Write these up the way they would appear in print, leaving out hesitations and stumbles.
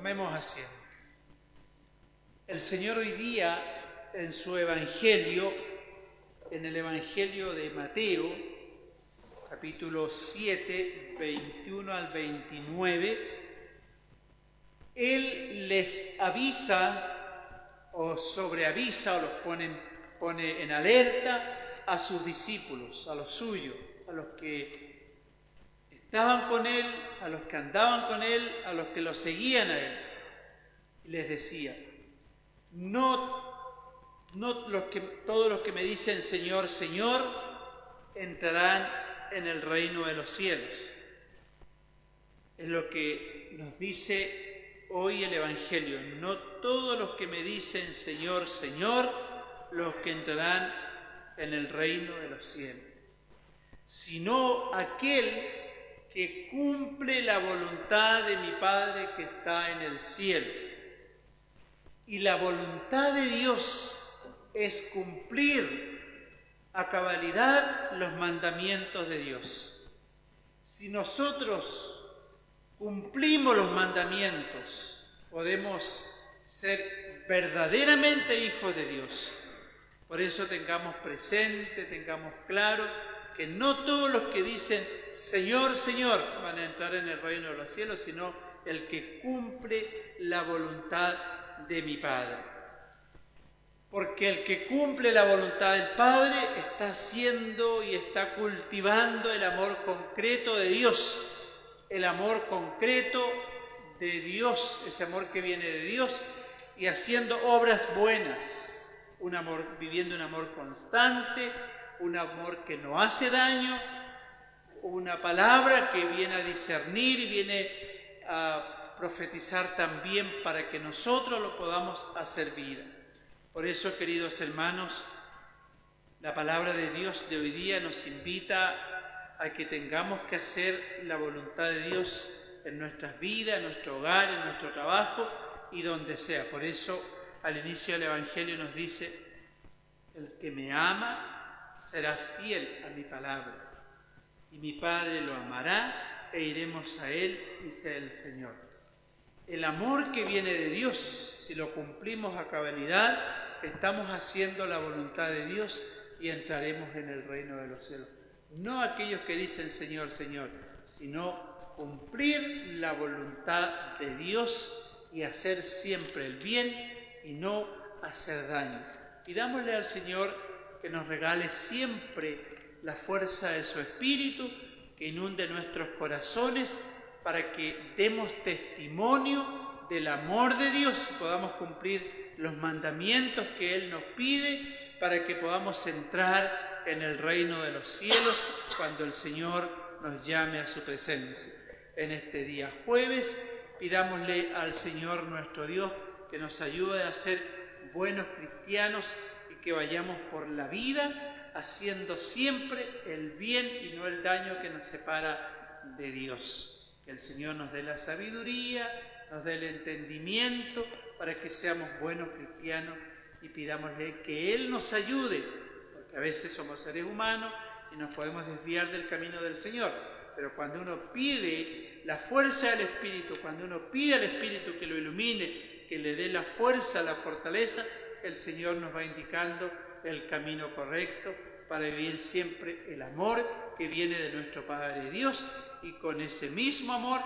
Tomemos asiento. El Señor hoy día en su Evangelio, en el Evangelio de Mateo, capítulo 7, 21 al 29, Él les avisa o sobreavisa o los pone en alerta a sus discípulos, a los suyos, a los que estaban con Él, a los que andaban con Él, a los que lo seguían a Él. Y les decía, todos los que me dicen Señor, Señor, entrarán en el reino de los cielos. Es lo que nos dice hoy el Evangelio. No todos los que me dicen Señor, Señor, los que entrarán en el reino de los cielos, sino aquel que cumple la voluntad de mi Padre que está en el cielo. Y la voluntad de Dios es cumplir a cabalidad los mandamientos de Dios. Si nosotros cumplimos los mandamientos, podemos ser verdaderamente hijos de Dios. Por eso tengamos presente, tengamos claro que no todos los que dicen Señor, Señor van a entrar en el reino de los cielos, sino el que cumple la voluntad de mi Padre. Porque el que cumple la voluntad del Padre está haciendo y está cultivando el amor concreto de Dios, el amor concreto de Dios, ese amor que viene de Dios, y haciendo obras buenas, viviendo un amor constante, un amor que no hace daño, una palabra que viene a discernir y viene a profetizar también para que nosotros lo podamos hacer vida. Por eso, queridos hermanos, la palabra de Dios de hoy día nos invita a que tengamos que hacer la voluntad de Dios en nuestras vidas, en nuestro hogar, en nuestro trabajo y donde sea. Por eso, al inicio del Evangelio nos dice, el que me ama será fiel a mi palabra, y mi Padre lo amará e iremos a Él, dice el Señor. El amor que viene de Dios, si lo cumplimos a cabalidad, estamos haciendo la voluntad de Dios y entraremos en el reino de los cielos. No aquellos que dicen Señor, Señor, sino cumplir la voluntad de Dios y hacer siempre el bien y no hacer daño. Pidámosle al Señor que nos regale siempre la fuerza de su Espíritu, que inunde nuestros corazones para que demos testimonio del amor de Dios y podamos cumplir los mandamientos que Él nos pide para que podamos entrar en el reino de los cielos cuando el Señor nos llame a su presencia. En este día jueves, pidámosle al Señor nuestro Dios que nos ayude a ser buenos cristianos y que vayamos por la vida haciendo siempre el bien y no el daño que nos separa de Dios. Que el Señor nos dé la sabiduría, nos dé el entendimiento para que seamos buenos cristianos y pidámosle que Él nos ayude, porque a veces somos seres humanos y nos podemos desviar del camino del Señor, pero cuando uno pide la fuerza del Espíritu, cuando uno pide al Espíritu que lo ilumine, que le dé la fuerza, la fortaleza, el Señor nos va indicando el camino correcto para vivir siempre el amor que viene de nuestro Padre Dios y con ese mismo amor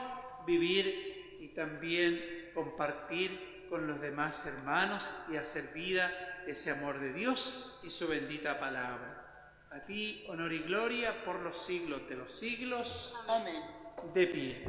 vivir y también compartir con los demás hermanos y hacer vida ese amor de Dios y su bendita palabra. A ti honor y gloria por los siglos de los siglos. Amén. De pie.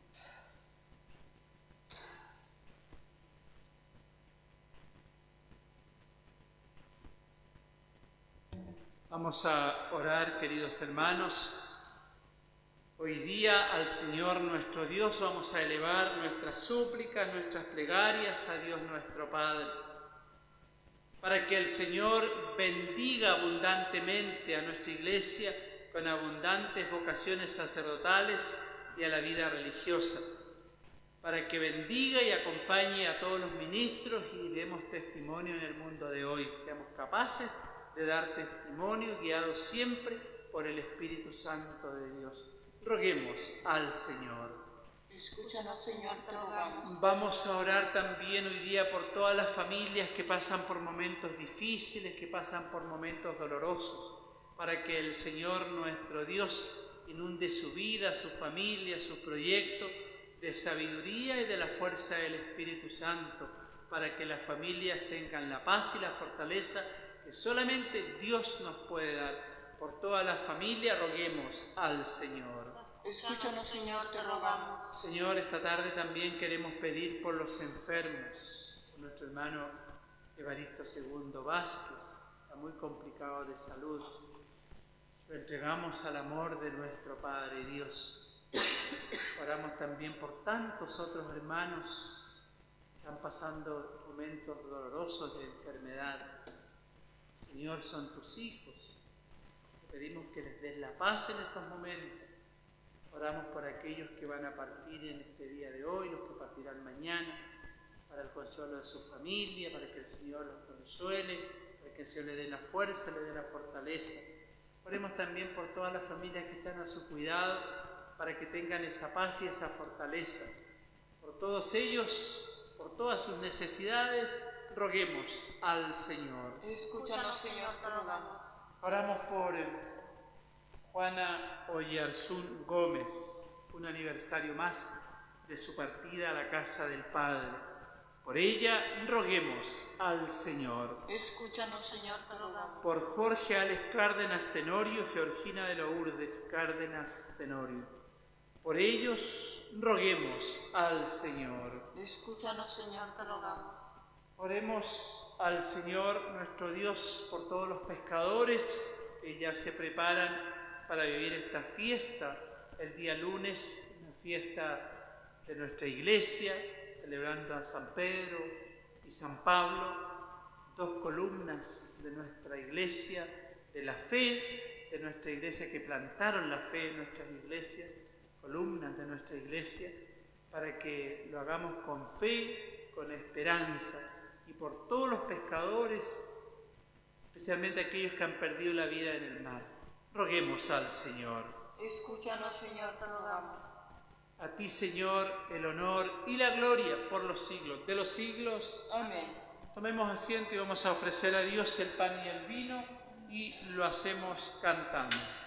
Vamos a orar, queridos hermanos. Hoy día al Señor nuestro Dios vamos a elevar nuestras súplicas, nuestras plegarias a Dios nuestro Padre, para que el Señor bendiga abundantemente a nuestra Iglesia con abundantes vocaciones sacerdotales y a la vida religiosa, para que bendiga y acompañe a todos los ministros y demos testimonio en el mundo de hoy. Seamos capaces de dar testimonio, guiados siempre por el Espíritu Santo de Dios. Roguemos al Señor. Escúchanos, Señor, te rogamos. Vamos a orar también hoy día por todas las familias que pasan por momentos difíciles, que pasan por momentos dolorosos, para que el Señor nuestro Dios inunde su vida, su familia, su proyecto de sabiduría y de la fuerza del Espíritu Santo, para que las familias tengan la paz y la fortaleza que solamente Dios nos puede dar. Por todas las familias roguemos al Señor. Escúchanos, Señor, te rogamos. Señor, esta tarde también queremos pedir por los enfermos, por nuestro hermano Evaristo II Vázquez, está muy complicado de salud. Lo entregamos al amor de nuestro Padre Dios. Oramos también por tantos otros hermanos que están pasando momentos dolorosos de enfermedad. Señor, son tus hijos. Te pedimos que les des la paz en estos momentos. Oramos por aquellos que van a partir en este día de hoy, los que partirán mañana, para el consuelo de su familia, para que el Señor los consuele, para que el Señor le dé la fuerza, le dé la fortaleza. Oremos también por todas las familias que están a su cuidado, para que tengan esa paz y esa fortaleza. Por todos ellos, por todas sus necesidades, roguemos al Señor. Escúchanos, Señor, te rogamos. Oramos por Juana Oyarzún Gómez, un aniversario más de su partida a la casa del Padre. Por ella roguemos al Señor. Escúchanos, Señor, te rogamos. Por Jorge Alex Cárdenas Tenorio, Georgina de Lourdes Cárdenas Tenorio. Por ellos roguemos al Señor. Escúchanos, Señor, te rogamos. Oremos al Señor nuestro Dios por todos los pescadores que ya se preparan para vivir esta fiesta, el día lunes, una fiesta de nuestra iglesia, celebrando a San Pedro y San Pablo, dos columnas de nuestra iglesia, de la fe, de nuestra iglesia que plantaron la fe en nuestras iglesias, columnas de nuestra iglesia, para que lo hagamos con fe, con esperanza, y por todos los pescadores, especialmente aquellos que han perdido la vida en el mar. Roguemos al Señor. Escúchanos, Señor, te rogamos. A ti, Señor, el honor y la gloria por los siglos de los siglos. Amén. Tomemos asiento y vamos a ofrecer a Dios el pan y el vino y lo hacemos cantando.